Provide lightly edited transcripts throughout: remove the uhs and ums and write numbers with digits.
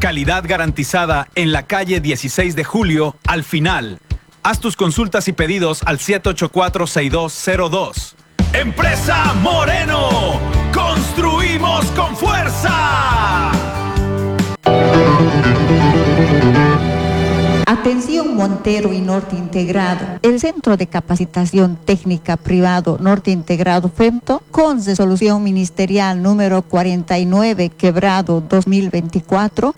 Calidad garantizada en la calle 16 de Julio, al final. Haz tus consultas y pedidos al 784-6202. ¡Empresa Moreno! ¡Construimos con fuerza! Atención Montero y Norte Integrado. El Centro de Capacitación Técnica Privado Norte Integrado FEMTO, con resolución ministerial número 49/2024,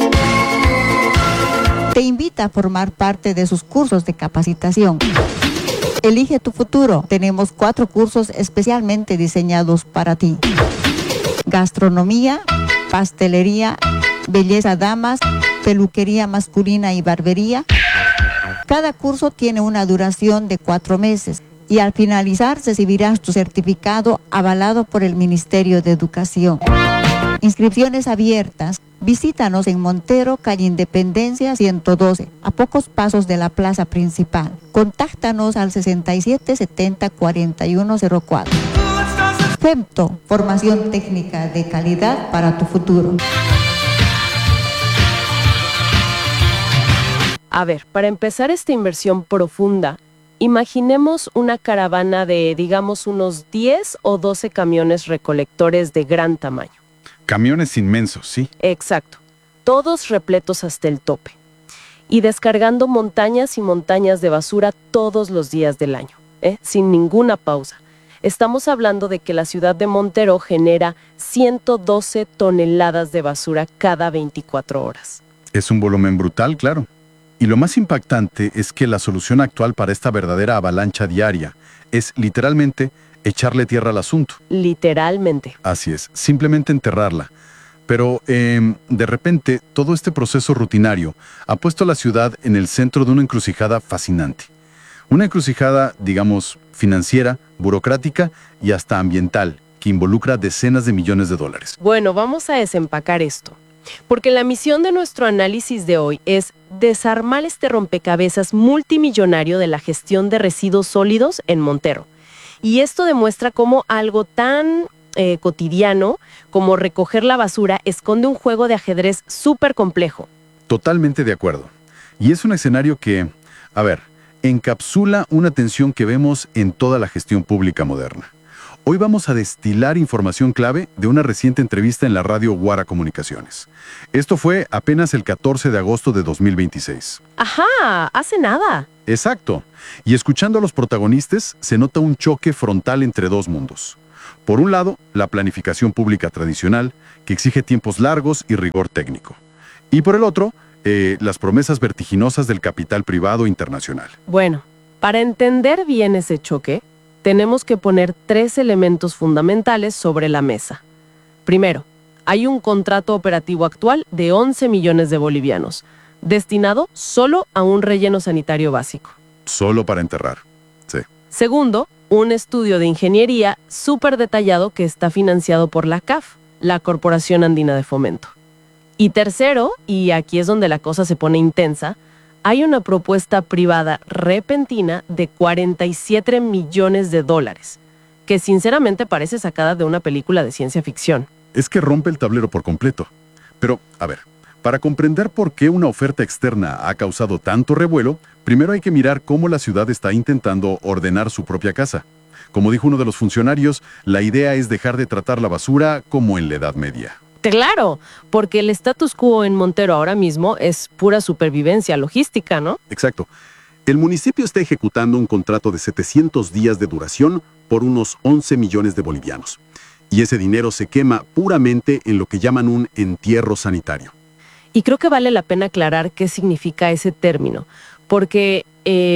te invita a formar parte de sus cursos de capacitación. Elige tu futuro. Tenemos 4 cursos especialmente diseñados para ti: gastronomía, pastelería, belleza damas, peluquería masculina y barbería. Cada curso tiene una duración de 4 meses y al finalizar recibirás tu certificado avalado por el Ministerio de Educación. Inscripciones abiertas. Visítanos en Montero, calle Independencia 112, a pocos pasos de la plaza principal. Contáctanos al 6770-4104. FEMTO, formación técnica de calidad para tu futuro. A ver, para empezar esta inversión profunda, imaginemos una caravana de, digamos, unos 10 o 12 camiones recolectores de gran tamaño. Camiones inmensos, sí. Exacto, todos repletos hasta el tope. Y descargando montañas y montañas de basura todos los días del año, sin ninguna pausa. Estamos hablando de que la ciudad de Montero genera 112 toneladas de basura cada 24 horas. Es un volumen brutal, claro. Y lo más impactante es que la solución actual para esta verdadera avalancha diaria es literalmente echarle tierra al asunto. Literalmente. Así es, simplemente enterrarla. Pero de repente todo este proceso rutinario ha puesto a la ciudad en el centro de una encrucijada fascinante. Una encrucijada, digamos, financiera, burocrática y hasta ambiental, que involucra decenas de millones de dólares. Bueno, vamos a desempacar esto. Porque la misión de nuestro análisis de hoy es desarmar este rompecabezas multimillonario de la gestión de residuos sólidos en Montero. Y esto demuestra cómo algo tan cotidiano como recoger la basura esconde un juego de ajedrez súper complejo. Totalmente de acuerdo. Y es un escenario que, a ver, encapsula una tensión que vemos en toda la gestión pública moderna. Hoy vamos a destilar información clave de una reciente entrevista en la radio Guara Comunicaciones. Esto fue apenas el 14 de agosto de 2026. ¡Ajá! ¡Hace nada! Exacto. Y escuchando a los protagonistas, se nota un choque frontal entre dos mundos. Por un lado, la planificación pública tradicional, que exige tiempos largos y rigor técnico. Y por el otro, las promesas vertiginosas del capital privado internacional. Bueno, para entender bien ese choque, tenemos que poner 3 elementos fundamentales sobre la mesa. Primero, hay un contrato operativo actual de 11 millones de bolivianos, destinado solo a un relleno sanitario básico. Solo para enterrar, sí. Segundo, un estudio de ingeniería súper detallado que está financiado por la CAF, la Corporación Andina de Fomento. Y tercero, y aquí es donde la cosa se pone intensa, hay una propuesta privada repentina de 47 millones de dólares, que sinceramente parece sacada de una película de ciencia ficción. Es que rompe el tablero por completo. Pero, a ver, para comprender por qué una oferta externa ha causado tanto revuelo, primero hay que mirar cómo la ciudad está intentando ordenar su propia casa. Como dijo uno de los funcionarios, la idea es dejar de tratar la basura como en la Edad Media. Claro, porque el status quo en Montero ahora mismo es pura supervivencia logística, ¿no? Exacto. El municipio está ejecutando un contrato de 700 días de duración por unos 11 millones de bolivianos. Y ese dinero se quema puramente en lo que llaman un entierro sanitario. Y creo que vale la pena aclarar qué significa ese término, porque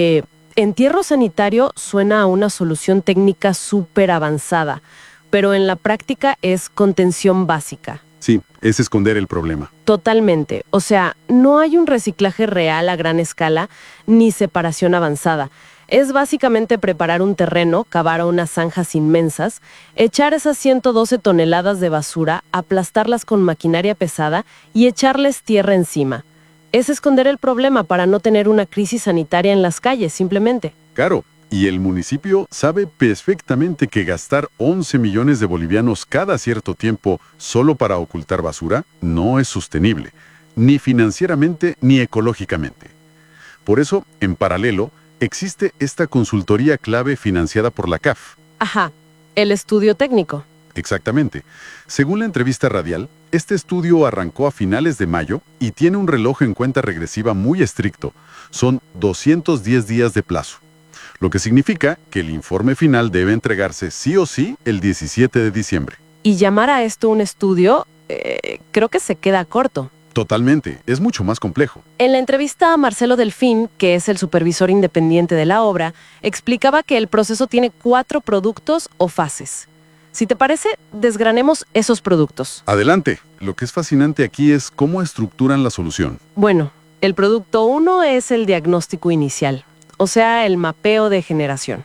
entierro sanitario suena a una solución técnica súper avanzada, pero en la práctica es contención básica. Sí, es esconder el problema. Totalmente. O sea, no hay un reciclaje real a gran escala ni separación avanzada. Es básicamente preparar un terreno, cavar unas zanjas inmensas, echar esas 112 toneladas de basura, aplastarlas con maquinaria pesada y echarles tierra encima. Es esconder el problema para no tener una crisis sanitaria en las calles, simplemente. Claro. Y el municipio sabe perfectamente que gastar 11 millones de bolivianos cada cierto tiempo solo para ocultar basura no es sostenible. ni financieramente ni ecológicamente. Por eso, en paralelo, existe esta consultoría clave financiada por la CAF. Ajá, el estudio técnico. Exactamente. Según la entrevista radial, este estudio arrancó a finales de mayo y tiene un reloj en cuenta regresiva muy estricto. Son 210 días de plazo, lo que significa que el informe final debe entregarse sí o sí el 17 de diciembre. Y llamar a esto un estudio, creo que se queda corto. Totalmente, es mucho más complejo. En la entrevista a Marcelo Delfín, que es el supervisor independiente de la obra, explicaba que el proceso tiene 4 productos o fases. Si te parece, desgranemos esos productos. Adelante. Lo que es fascinante aquí es cómo estructuran la solución. Bueno, el producto 1 es el diagnóstico inicial, o sea, el mapeo de generación.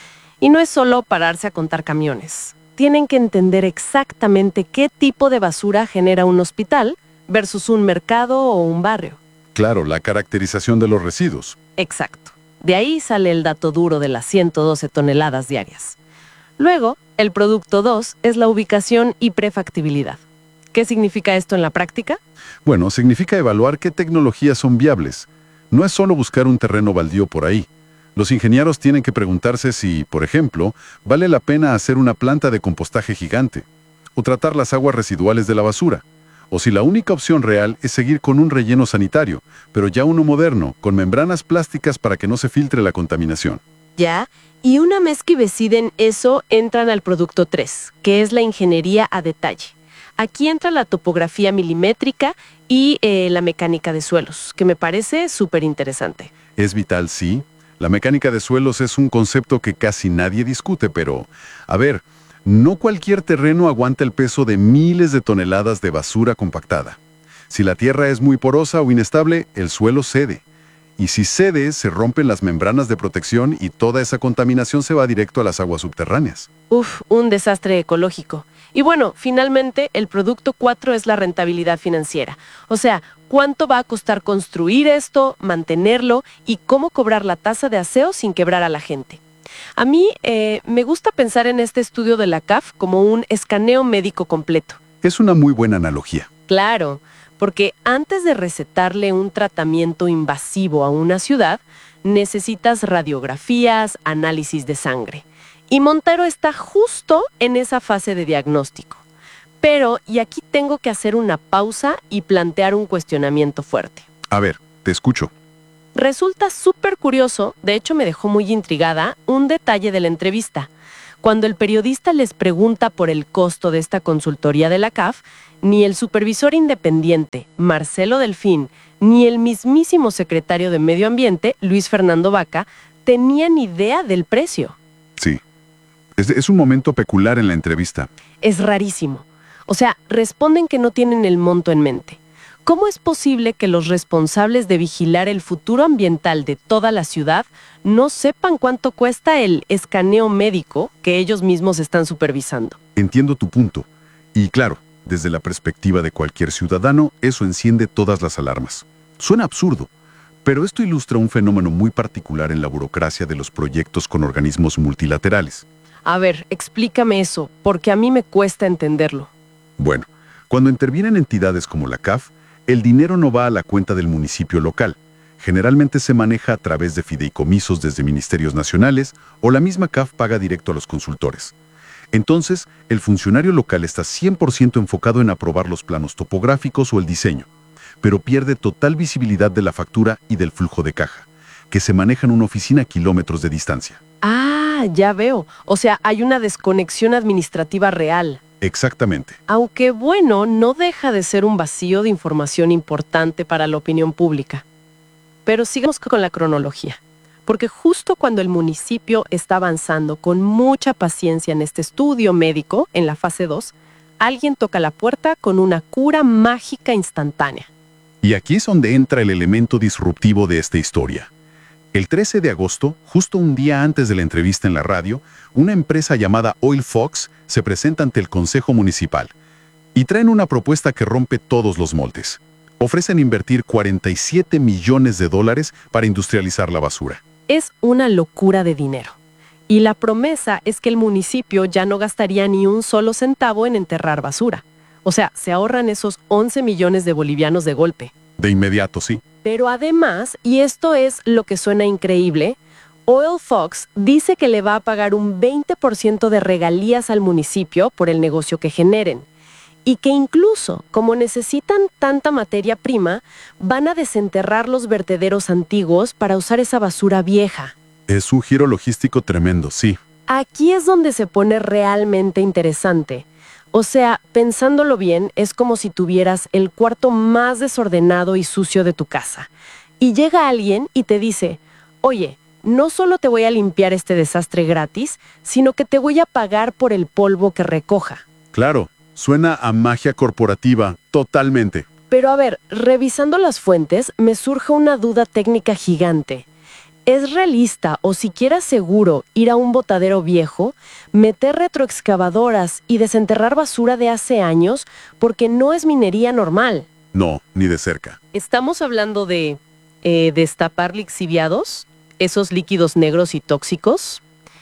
Y no es solo pararse a contar camiones. Tienen que entender exactamente qué tipo de basura genera un hospital versus un mercado o un barrio. Claro, la caracterización de los residuos. Exacto. De ahí sale el dato duro de las 112 toneladas diarias. Luego, el producto 2 es la ubicación y prefactibilidad. ¿Qué significa esto en la práctica? Bueno, significa evaluar qué tecnologías son viables. No es solo buscar un terreno baldío por ahí. Los ingenieros tienen que preguntarse si, por ejemplo, vale la pena hacer una planta de compostaje gigante, o tratar las aguas residuales de la basura, o si la única opción real es seguir con un relleno sanitario, pero ya uno moderno, con membranas plásticas para que no se filtre la contaminación. Ya, y una vez que deciden eso, entran al producto 3, que es la ingeniería a detalle. Aquí entra la topografía milimétrica y la mecánica de suelos, que me parece súper interesante. Es vital, sí. La mecánica de suelos es un concepto que casi nadie discute, pero, a ver, no cualquier terreno aguanta el peso de miles de toneladas de basura compactada. Si la tierra es muy porosa o inestable, el suelo cede. Y si cede, se rompen las membranas de protección y toda esa contaminación se va directo a las aguas subterráneas. Uf, un desastre ecológico. Y bueno, finalmente, el producto 4 es la rentabilidad financiera. O sea, cuánto va a costar construir esto, mantenerlo y cómo cobrar la tasa de aseo sin quebrar a la gente. A mí me gusta pensar en este estudio de la CAF como un escaneo médico completo. Es una muy buena analogía. Claro, porque antes de recetarle un tratamiento invasivo a una ciudad, necesitas radiografías, análisis de sangre. Y Montero está justo en esa fase de diagnóstico. Pero, y aquí tengo que hacer una pausa y plantear un cuestionamiento fuerte. A ver, te escucho. Resulta súper curioso, de hecho me dejó muy intrigada, un detalle de la entrevista. Cuando el periodista les pregunta por el costo de esta consultoría de la CAF, ni el supervisor independiente, Marcelo Delfín, ni el mismísimo secretario de Medio Ambiente, Luis Fernando Vaca, tenían idea del precio. Sí. Es un momento peculiar en la entrevista. Es rarísimo. O sea, responden que no tienen el monto en mente. ¿Cómo es posible que los responsables de vigilar el futuro ambiental de toda la ciudad no sepan cuánto cuesta el escaneo médico que ellos mismos están supervisando? Entiendo tu punto. Y claro, desde la perspectiva de cualquier ciudadano, eso enciende todas las alarmas. Suena absurdo, pero esto ilustra un fenómeno muy particular en la burocracia de los proyectos con organismos multilaterales. A ver, explícame eso, porque a mí me cuesta entenderlo. Bueno, cuando intervienen entidades como la CAF, el dinero no va a la cuenta del municipio local. Generalmente se maneja a través de fideicomisos desde ministerios nacionales o la misma CAF paga directo a los consultores. Entonces, el funcionario local está 100% enfocado en aprobar los planos topográficos o el diseño, pero pierde total visibilidad de la factura y del flujo de caja, que se maneja en una oficina a kilómetros de distancia. Ah, ya veo. O sea, hay una desconexión administrativa real. Exactamente. Aunque bueno, no deja de ser un vacío de información importante para la opinión pública. Pero sigamos con la cronología. Porque justo cuando el municipio está avanzando con mucha paciencia en este estudio médico, en la fase 2, alguien toca la puerta con una cura mágica instantánea. Y aquí es donde entra el elemento disruptivo de esta historia. El 13 de agosto, justo un día antes de la entrevista en la radio, una empresa llamada Oil Fox se presenta ante el Consejo Municipal y traen una propuesta que rompe todos los moldes. Ofrecen invertir $47 millones para industrializar la basura. Es una locura de dinero. Y la promesa es que el municipio ya no gastaría ni un solo centavo en enterrar basura. O sea, se ahorran esos 11 millones de bolivianos de golpe. De inmediato, sí. Pero además, y esto es lo que suena increíble, Oil Fox dice que le va a pagar un 20% de regalías al municipio por el negocio que generen. Y que incluso, como necesitan tanta materia prima, van a desenterrar los vertederos antiguos para usar esa basura vieja. Es un giro logístico tremendo, sí. Aquí es donde se pone realmente interesante. O sea, pensándolo bien, es como si tuvieras el cuarto más desordenado y sucio de tu casa. Y llega alguien y te dice, oye, no solo te voy a limpiar este desastre gratis, sino que te voy a pagar por el polvo que recoja. Claro, suena a magia corporativa, totalmente. Pero a ver, revisando las fuentes, me surge una duda técnica gigante. ¿Es realista o siquiera seguro ir a un botadero viejo, meter retroexcavadoras y desenterrar basura de hace años porque no es minería normal? No, ni de cerca. ¿Estamos hablando de destapar lixiviados, esos líquidos negros y tóxicos,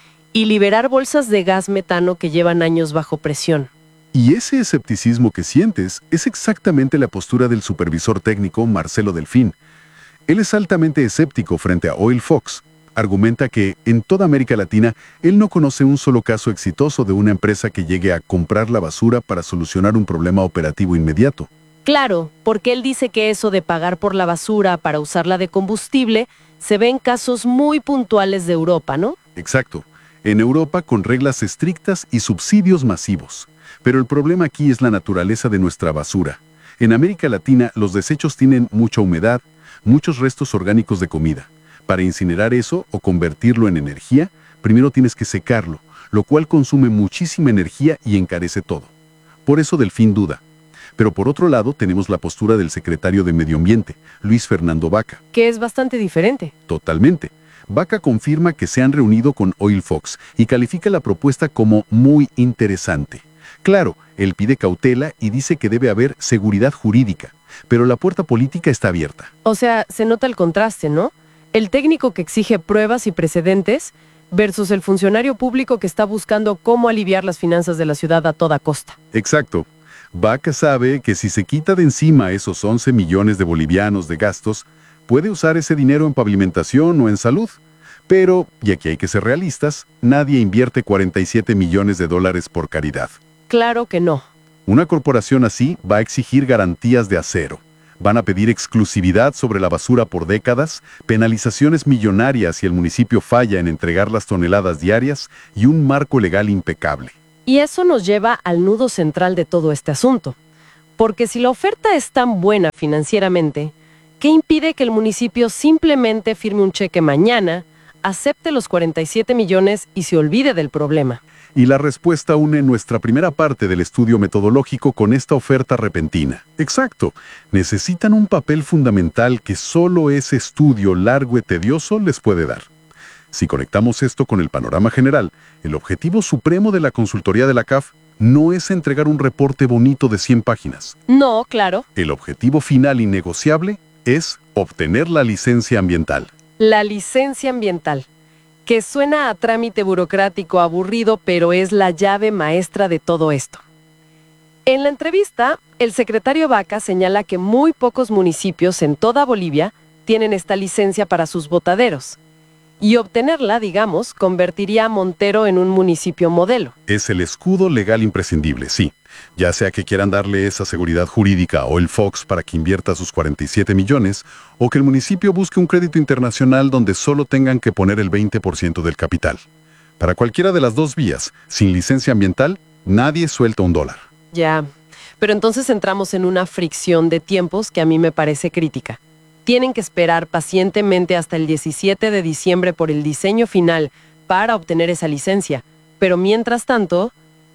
y liberar bolsas de gas metano que llevan años bajo presión? Y ese escepticismo que sientes es exactamente la postura del supervisor técnico Marcelo Delfín. Él es altamente escéptico frente a Oil Fox. Argumenta que, en toda América Latina, él no conoce un solo caso exitoso de una empresa que llegue a comprar la basura para solucionar un problema operativo inmediato. Claro, porque él dice que eso de pagar por la basura para usarla de combustible se ve en casos muy puntuales de Europa, ¿no? Exacto. En Europa con reglas estrictas y subsidios masivos. Pero el problema aquí es la naturaleza de nuestra basura. En América Latina los desechos tienen mucha humedad, muchos restos orgánicos de comida. Para incinerar eso o convertirlo en energía, primero tienes que secarlo, lo cual consume muchísima energía y encarece todo. Por eso Delfín duda. Pero por otro lado tenemos la postura del secretario de Medio Ambiente, Luis Fernando Vaca. Que es bastante diferente. Totalmente. Vaca confirma que se han reunido con Oil Fox y califica la propuesta como muy interesante. Claro, él pide cautela y dice que debe haber seguridad jurídica, pero la puerta política está abierta. O sea, se nota el contraste, ¿no? El técnico que exige pruebas y precedentes versus el funcionario público que está buscando cómo aliviar las finanzas de la ciudad a toda costa. Exacto. Vaca sabe que si se quita de encima esos 11 millones de bolivianos de gastos, puede usar ese dinero en pavimentación o en salud. Pero, y aquí hay que ser realistas, nadie invierte 47 millones de dólares por caridad. Claro que no. Una corporación así va a exigir garantías de acero. Van a pedir exclusividad sobre la basura por décadas, penalizaciones millonarias si el municipio falla en entregar las toneladas diarias y un marco legal impecable. Y eso nos lleva al nudo central de todo este asunto. Porque si la oferta es tan buena financieramente, ¿qué impide que el municipio simplemente firme un cheque mañana, acepte los 47 millones y se olvide del problema? Y la respuesta une nuestra primera parte del estudio metodológico con esta oferta repentina. Exacto. Necesitan un papel fundamental que solo ese estudio largo y tedioso les puede dar. Si conectamos esto con el panorama general, el objetivo supremo de la consultoría de la CAF no es entregar un reporte bonito de 100 páginas. No, claro. El objetivo final innegociable es obtener la licencia ambiental. La licencia ambiental, que suena a trámite burocrático aburrido, pero es la llave maestra de todo esto. En la entrevista, el secretario Vaca señala que muy pocos municipios en toda Bolivia tienen esta licencia para sus botaderos. Y obtenerla, digamos, convertiría a Montero en un municipio modelo. Es el escudo legal imprescindible, sí. Ya sea que quieran darle esa seguridad jurídica a Oil Fox para que invierta sus 47 millones, o que el municipio busque un crédito internacional donde solo tengan que poner el 20% del capital. Para cualquiera de las dos vías, sin licencia ambiental, nadie suelta $1. Ya, pero entonces entramos en una fricción de tiempos que a mí me parece crítica. Tienen que esperar pacientemente hasta el 17 de diciembre por el diseño final para obtener esa licencia. Pero mientras tanto,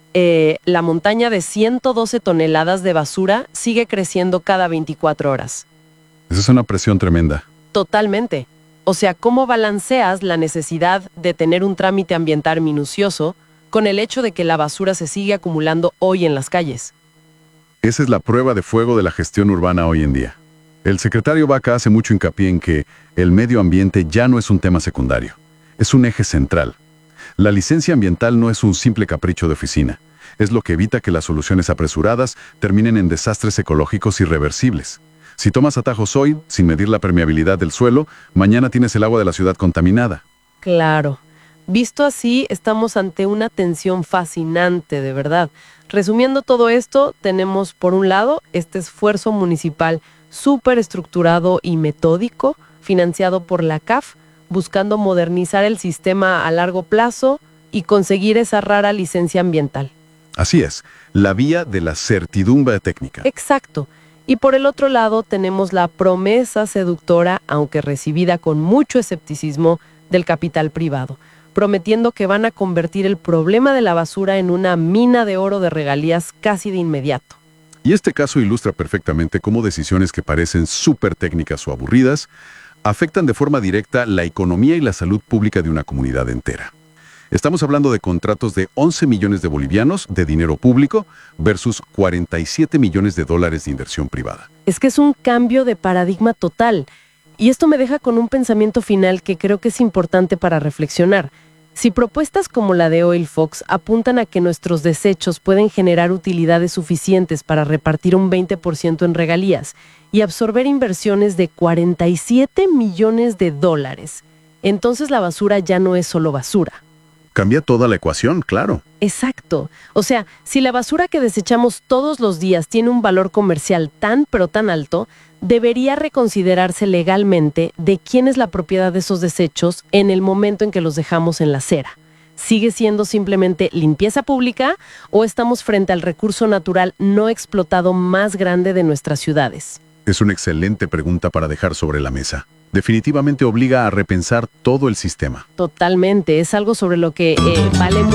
la montaña de 112 toneladas de basura sigue creciendo cada 24 horas. Esa es una presión tremenda. Totalmente. O sea, ¿cómo balanceas la necesidad de tener un trámite ambiental minucioso con el hecho de que la basura se sigue acumulando hoy en las calles? Esa es la prueba de fuego de la gestión urbana hoy en día. El secretario Vaca hace mucho hincapié en que el medio ambiente ya no es un tema secundario, es un eje central. La licencia ambiental no es un simple capricho de oficina, es lo que evita que las soluciones apresuradas terminen en desastres ecológicos irreversibles. Si tomas atajos hoy, sin medir la permeabilidad del suelo, mañana tienes el agua de la ciudad contaminada. Claro. Visto así, estamos ante una tensión fascinante, de verdad. Resumiendo todo esto, tenemos por un lado este esfuerzo municipal súper estructurado y metódico, financiado por la CAF, buscando modernizar el sistema a largo plazo y conseguir esa rara licencia ambiental. Así es, la vía de la certidumbre técnica. Exacto. Y por el otro lado tenemos la promesa seductora, aunque recibida con mucho escepticismo, del capital privado, prometiendo que van a convertir el problema de la basura en una mina de oro de regalías casi de inmediato. Y este caso ilustra perfectamente cómo decisiones que parecen súper técnicas o aburridas afectan de forma directa la economía y la salud pública de una comunidad entera. Estamos hablando de contratos de 11 millones de bolivianos de dinero público versus 47 millones de dólares de inversión privada. Es que es un cambio de paradigma total. Y esto me deja con un pensamiento final que creo que es importante para reflexionar. Si propuestas como la de Oil Fox apuntan a que nuestros desechos pueden generar utilidades suficientes para repartir un 20% en regalías y absorber inversiones de 47 millones de dólares, entonces la basura ya no es solo basura. Cambia toda la ecuación, claro. Exacto. O sea, si la basura que desechamos todos los días tiene un valor comercial tan pero tan alto, debería reconsiderarse legalmente de quién es la propiedad de esos desechos en el momento en que los dejamos en la acera. ¿Sigue siendo simplemente limpieza pública o estamos frente al recurso natural no explotado más grande de nuestras ciudades? Es una excelente pregunta para dejar sobre la mesa. Definitivamente obliga a repensar todo el sistema. Totalmente. Es algo sobre lo que vale mucho